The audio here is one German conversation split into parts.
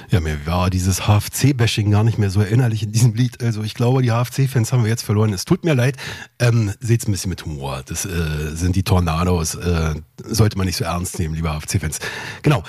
Ja, mir war dieses HFC-Bashing gar nicht mehr so erinnerlich in diesem Lied. Also ich glaube, die HFC-Fans haben wir jetzt verloren. Es tut mir leid. Seht's ein bisschen mit Humor. Das sind die Tornados. Sollte man nicht so ernst nehmen, liebe HFC-Fans. Genau.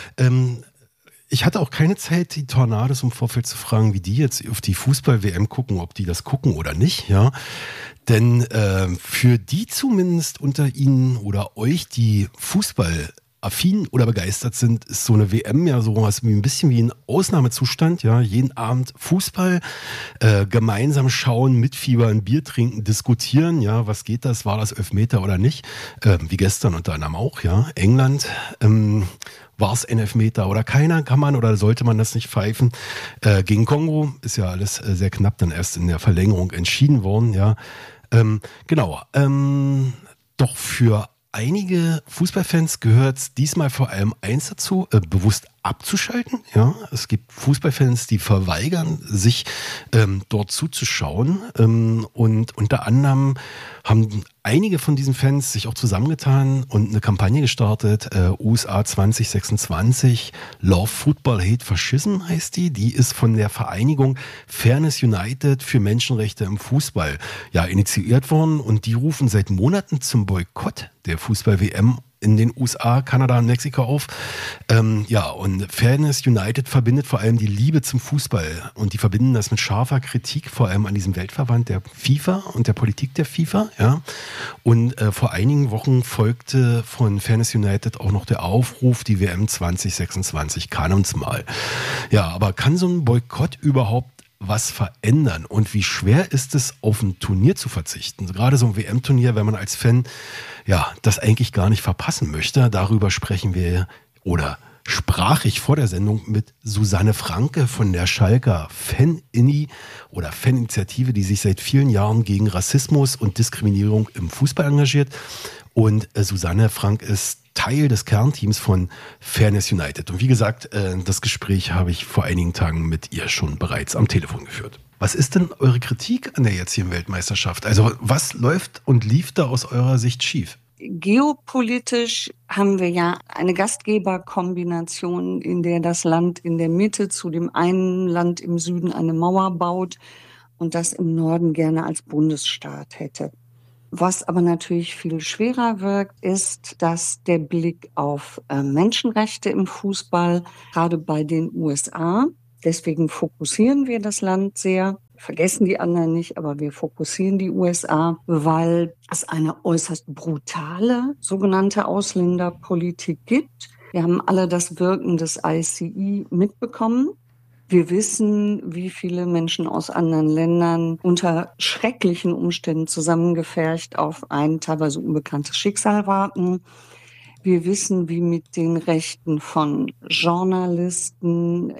Ich hatte auch keine Zeit, die Tornados im Vorfeld zu fragen, wie die jetzt auf die Fußball-WM gucken, ob die das gucken oder nicht. Ja, denn für die zumindest unter Ihnen oder euch, die Fußball affin oder begeistert sind, ist so eine WM ja sowas wie ein bisschen wie ein Ausnahmezustand, ja, jeden Abend Fußball, gemeinsam schauen, mitfiebern, Bier trinken, diskutieren, ja, was geht das, war das Elfmeter oder nicht, wie gestern unter anderem auch, ja, England, war es ein Elfmeter oder keiner, kann man oder sollte man das nicht pfeifen, gegen Kongo ist ja alles sehr knapp dann erst in der Verlängerung entschieden worden, ja, genau, doch für einige Fußballfans gehört diesmal vor allem eins dazu, bewusst abzuschalten. Ja, es gibt Fußballfans, die verweigern, sich dort zuzuschauen. Und unter anderem haben einige von diesen Fans sich auch zusammengetan und eine Kampagne gestartet, USA 2026, Love Football, Hate Fascism heißt die. Die ist von der Vereinigung Fairness United für Menschenrechte im Fußball ja initiiert worden und die rufen seit Monaten zum Boykott der Fußball-WM in den USA, Kanada und Mexiko auf. Ja, und Fairness United verbindet vor allem die Liebe zum Fußball. Und die verbinden das mit scharfer Kritik, vor allem an diesem Weltverband der FIFA und der Politik der FIFA. Ja. Und vor einigen Wochen folgte von Fairness United auch noch der Aufruf, die WM 2026 kann uns mal. Ja, aber kann so ein Boykott überhaupt was verändern und wie schwer ist es, auf ein Turnier zu verzichten? Gerade so ein WM-Turnier, wenn man als Fan ja das eigentlich gar nicht verpassen möchte. Darüber sprechen wir oder sprach ich vor der Sendung mit Susanne Franke von der Schalker Fan-Inni oder Faninitiative, die sich seit vielen Jahren gegen Rassismus und Diskriminierung im Fußball engagiert. Und Susanne Frank ist Teil des Kernteams von Fairness United. Und wie gesagt, das Gespräch habe ich vor einigen Tagen mit ihr schon bereits am Telefon geführt. Was ist denn eure Kritik an der jetzigen Weltmeisterschaft? Also was läuft und lief da aus eurer Sicht schief? Geopolitisch haben wir ja eine Gastgeberkombination, in der das Land in der Mitte zu dem einen Land im Süden eine Mauer baut und das im Norden gerne als Bundesstaat hätte. Was aber natürlich viel schwerer wirkt, ist, dass der Blick auf Menschenrechte im Fußball, gerade bei den USA, deswegen fokussieren wir das Land sehr, vergessen die anderen nicht, aber wir fokussieren die USA, weil es eine äußerst brutale sogenannte Ausländerpolitik gibt. Wir haben alle das Wirken des ICE mitbekommen. Wir wissen, wie viele Menschen aus anderen Ländern unter schrecklichen Umständen zusammengefercht auf ein teilweise unbekanntes Schicksal warten. Wir wissen, wie mit den Rechten von Journalisten,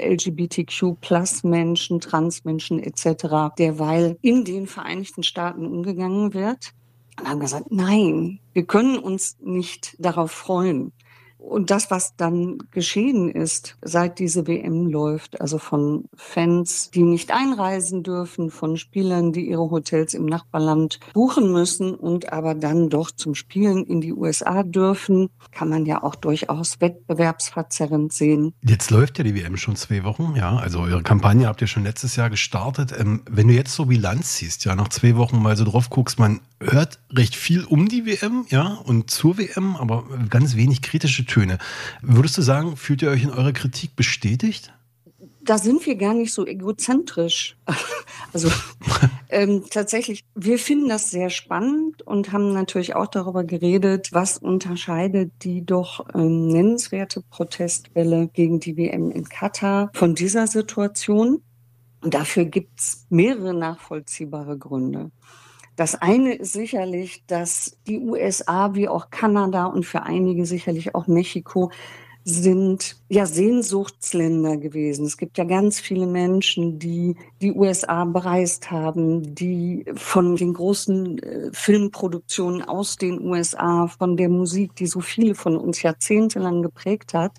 LGBTQ-Plus-Menschen, Transmenschen etc. derweil in den Vereinigten Staaten umgegangen wird. Und haben gesagt, nein, wir können uns nicht darauf freuen. Und das, was dann geschehen ist, seit diese WM läuft, also von Fans, die nicht einreisen dürfen, von Spielern, die ihre Hotels im Nachbarland buchen müssen und aber dann doch zum Spielen in die USA dürfen, kann man ja auch durchaus wettbewerbsverzerrend sehen. Jetzt läuft ja die WM schon 2 Wochen, ja, also eure Kampagne habt ihr schon letztes Jahr gestartet. Wenn du jetzt so Bilanz ziehst, ja, nach 2 Wochen mal so drauf guckst, man hört recht viel um die WM, ja, und zur WM, aber ganz wenig kritische Töne. Würdest du sagen, fühlt ihr euch in eurer Kritik bestätigt? Da sind wir gar nicht so egozentrisch. Also tatsächlich, wir finden das sehr spannend und haben natürlich auch darüber geredet, was unterscheidet die doch nennenswerte Protestwelle gegen die WM in Katar von dieser Situation. Und dafür gibt's mehrere nachvollziehbare Gründe. Das eine ist sicherlich, dass die USA wie auch Kanada und für einige sicherlich auch Mexiko sind ja Sehnsuchtsländer gewesen. Es gibt ja ganz viele Menschen, die die USA bereist haben, die von den großen Filmproduktionen aus den USA, von der Musik, die so viele von uns jahrzehntelang geprägt hat,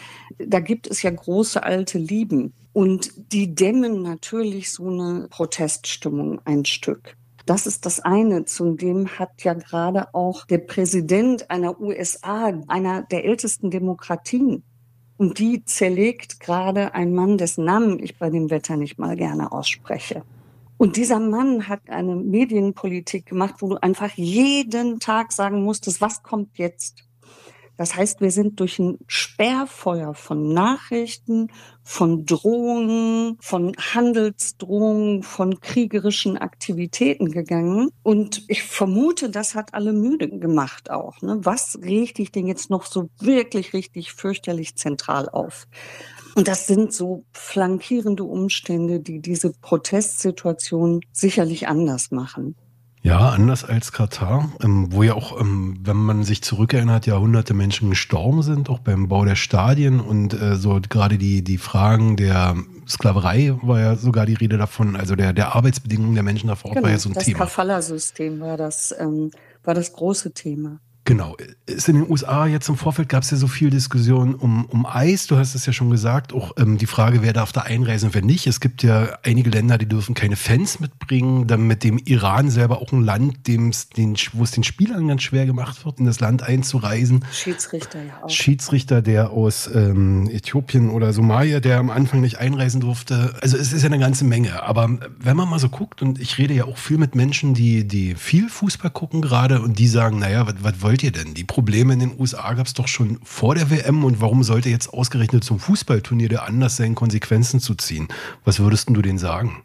da gibt es ja große alte Lieben. Und die dämmen natürlich so eine Proteststimmung ein Stück. Das ist das eine. Zudem hat ja gerade auch der Präsident einer USA, einer der ältesten Demokratien, Und die zerlegt gerade ein Mann, dessen Namen ich bei dem Wetter nicht mal gerne ausspreche. Und dieser Mann hat eine Medienpolitik gemacht, wo du einfach jeden Tag sagen musstest, was kommt jetzt? Das heißt, wir sind durch ein Sperrfeuer von Nachrichten, von Drohungen, von Handelsdrohungen, von kriegerischen Aktivitäten gegangen. Und ich vermute, das hat alle müde gemacht auch. Ne? Was regt dich denn jetzt noch so wirklich richtig fürchterlich zentral auf? Und das sind so flankierende Umstände, die diese Protestsituation sicherlich anders machen. Ja, anders als Katar, wo ja auch, wenn man sich zurückerinnert, ja hunderte Menschen gestorben sind, auch beim Bau der Stadien und so gerade die Fragen der Sklaverei war ja sogar die Rede davon, also der Arbeitsbedingungen der Menschen da vor Ort war ja so ein Das Thema. Kafala-System war das große Thema. Genau. Ist in den USA jetzt im Vorfeld gab es ja so viel Diskussion um Eis. Du hast es ja schon gesagt, auch die Frage, wer darf da einreisen und wer nicht. Es gibt ja einige Länder, die dürfen keine Fans mitbringen. Dann mit dem Iran selber auch ein Land, wo es den Spielern ganz schwer gemacht wird, in das Land einzureisen. Schiedsrichter ja auch. Schiedsrichter, der aus Äthiopien oder Somalia, der am Anfang nicht einreisen durfte. Also es ist ja eine ganze Menge. Aber wenn man mal so guckt, und ich rede ja auch viel mit Menschen, die viel Fußball gucken gerade und die sagen, naja, was wollt ihr denn? Die Probleme in den USA gab es doch schon vor der WM und warum sollte jetzt ausgerechnet zum Fußballturnier der Anlass sein, Konsequenzen zu ziehen? Was würdest du denen sagen?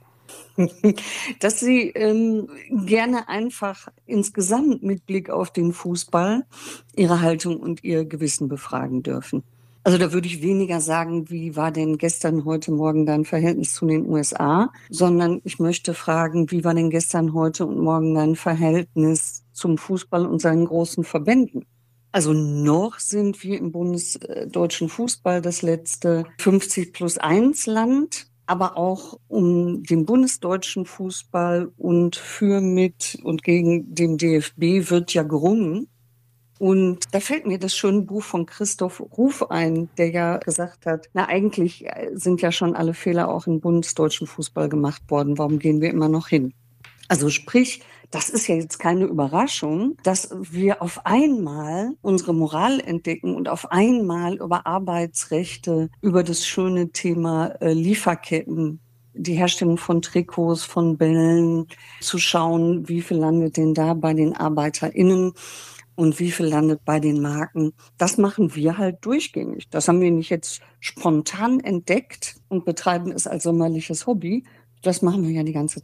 Dass sie gerne einfach insgesamt mit Blick auf den Fußball ihre Haltung und ihr Gewissen befragen dürfen. Also da würde ich weniger sagen, wie war denn gestern, heute, morgen dein Verhältnis zu den USA, sondern ich möchte fragen, wie war denn gestern, heute und morgen dein Verhältnis zum Fußball und seinen großen Verbänden? Also noch sind wir im bundesdeutschen Fußball das letzte 50+1 Land, aber auch um den bundesdeutschen Fußball und für, mit und gegen den DFB wird ja gerungen. Und da fällt mir das schöne Buch von Christoph Ruf ein, der ja gesagt hat, na eigentlich sind ja schon alle Fehler auch im bundesdeutschen Fußball gemacht worden. Warum gehen wir immer noch hin? Also sprich, das ist ja jetzt keine Überraschung, dass wir auf einmal unsere Moral entdecken und auf einmal über Arbeitsrechte, über das schöne Thema Lieferketten, die Herstellung von Trikots, von Bällen, zu schauen, wie viel landet denn da bei den ArbeiterInnen und wie viel landet bei den Marken. Das machen wir halt durchgängig. Das haben wir nicht jetzt spontan entdeckt und betreiben es als sommerliches Hobby. Das machen wir ja die ganze